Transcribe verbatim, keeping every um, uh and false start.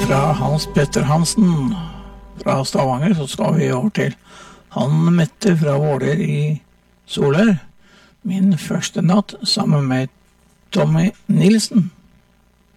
Fra Hans Petter Hansen fra Stavanger så skal vi over til Han Mette fra Våler i Solør. Min første natt sammen med Tommy Nilsen.